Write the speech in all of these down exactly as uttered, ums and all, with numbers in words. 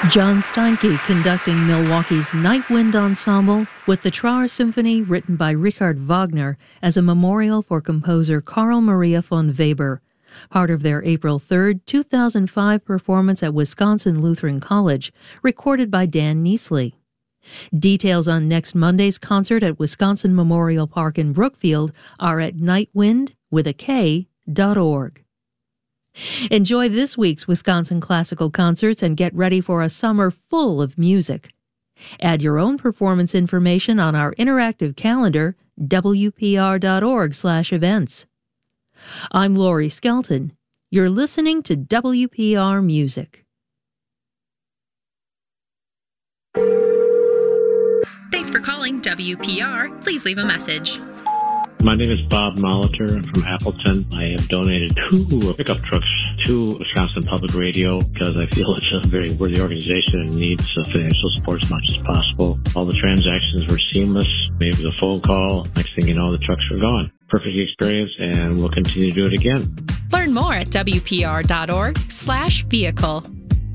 John Steinke conducting Milwaukee's Night Wind Ensemble with the Traer Symphony written by Richard Wagner as a memorial for composer Carl Maria von Weber, part of their April third, two thousand five performance at Wisconsin Lutheran College, recorded by Dan Neasley. Details on next Monday's concert at Wisconsin Memorial Park in Brookfield are at nightwind with a K dot org. Enjoy this week's Wisconsin classical concerts and get ready for a summer full of music. Add your own performance information on our interactive calendar, W P R dot org slash events. I'm Lori Skelton. You're listening to W P R Music. Thanks for calling W P R. Please leave a message. My name is Bob Molitor. I'm from Appleton. I have donated two pickup trucks to Wisconsin Public Radio because I feel it's a very worthy organization and needs financial support as much as possible. All the transactions were seamless. Maybe it was a phone call. Next thing you know, the trucks were gone. Perfect experience, and we'll continue to do it again. Learn more at W P R dot org slash vehicle.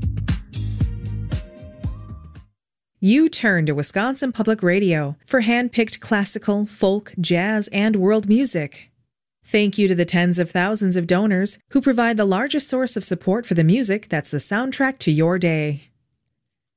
You turn to Wisconsin Public Radio for hand-picked classical, folk, jazz, and world music. Thank you to the tens of thousands of donors who provide the largest source of support for the music that's the soundtrack to your day.